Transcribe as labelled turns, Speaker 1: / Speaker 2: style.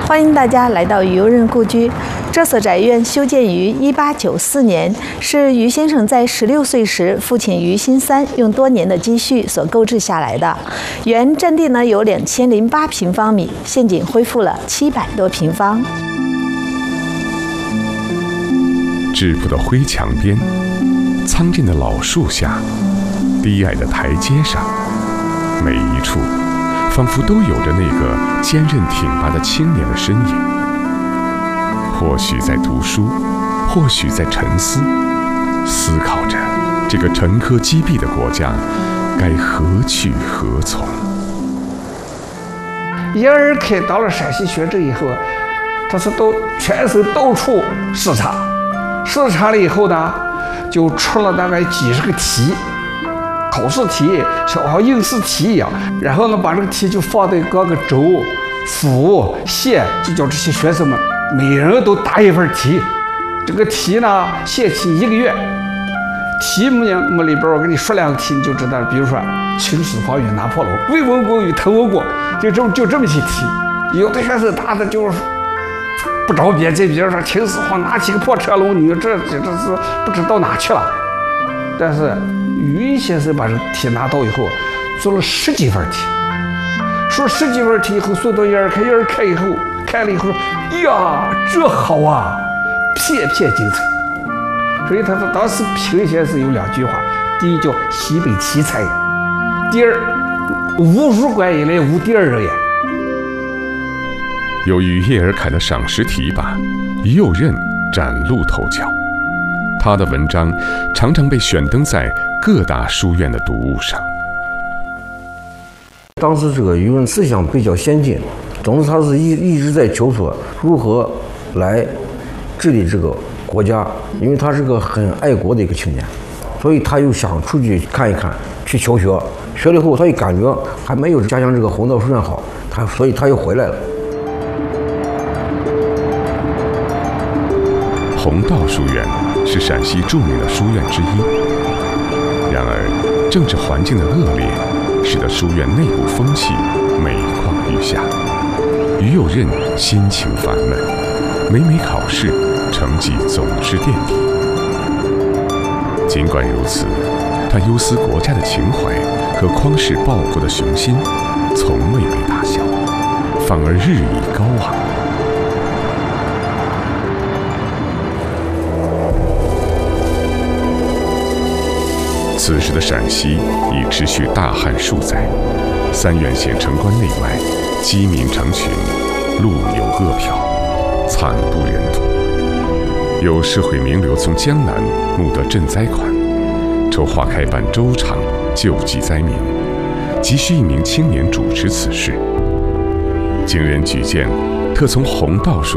Speaker 1: 欢迎大家来到于右任故居。这所宅院修建于1894年，是于先生在16岁时，父亲于新三用多年的积蓄所购置下来的。原占地呢有2008平方米，现仅恢复了700多平方。
Speaker 2: 质朴的灰墙边，苍劲的老树下，低矮的台阶上，每一处仿佛都有着那个坚韧挺拔的青年的身影。或许在读书，或许在沉思，思考着这个沉疴积弊的国家该何去何从。
Speaker 3: 叶尔凯到了陕西学政以后，他是全省到处视察，视察了以后呢，就出了大概几十个题，考试题像应试题一样，然后呢把这个题就放在各个州、府、县，就叫这些学生们每人都答一份题。这个题呢限期1个月，题目里边我给你说2个题你就知道了。比如说秦始皇与拿破仑，魏文公与滕文公，就这么些题。有的学生答的就是不着边际，比如说秦始皇拿起个破车龙，你这是不知道哪去了。但是于先生把这题拿到以后，做了10几份题，说10几份题以后送到叶尔凯，叶尔凯以后看了以后说：“呀，这好啊，片片精彩。”所以他说，当时评先生有2句话：第一叫西北奇才，第二无入关以来无第二人也。
Speaker 2: 由于叶尔凯的赏识提拔，于右任崭露头角。他的文章常常被选登在各大书院的读物上。
Speaker 4: 当时这个舆论思想比较先进，总之他是一直在求索如何来治理这个国家，因为他是个很爱国的一个青年，所以他又想出去看一看，去求学。学了以后，他又感觉还没有家乡这个弘道书院好，所以他又回来了。
Speaker 2: 弘道书院是陕西著名的书院之一，然而政治环境的恶劣，使得书院内部风气每况愈下。于右任心情烦闷，每考试成绩总是垫底。尽管如此，他忧思国家的情怀和匡世报国的雄心，从未被打消，反而日益高昂。此时的陕西已持续大旱数载，3院县城关内外，饥民成群，路牛饿殍，惨不忍睹。有社会名流从江南募得赈灾款，筹划开办粥厂救济灾民，急需一名青年主持此事。经人举荐，特从弘道书